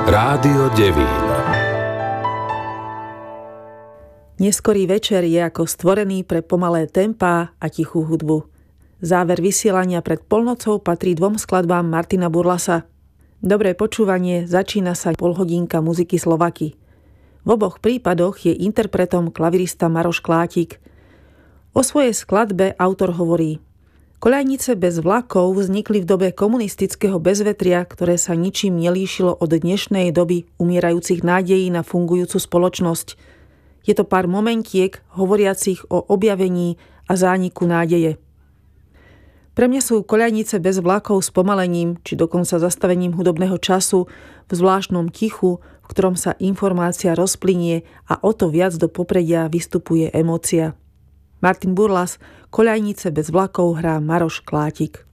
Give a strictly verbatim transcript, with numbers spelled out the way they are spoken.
Rádio Devín. Neskorý večer je ako stvorený pre pomalé tempá a tichú hudbu. Záver vysielania pred polnocou patrí dvom skladbám Martina Burlasa. Dobré počúvanie, začína sa polhodinka muziky Slovaky. V oboch prípadoch je interpretom klavirista Maroš Klátik. O svojej skladbe autor hovorí: Koľajnice bez vlakov vznikli v dobe komunistického bezvetria, ktoré sa ničím nelíšilo od dnešnej doby umierajúcich nádejí na fungujúcu spoločnosť. Je to pár momentiek hovoriacich o objavení a zániku nádeje. Pre mňa sú koľajnice bez vlakov spomalením, či dokonca zastavením hudobného času v zvláštnom tichu, v ktorom sa informácia rozplynie a o to viac do popredia vystupuje emócia. Martin Burlas, Koľajnice bez vlakov hrá Maroš Klátik.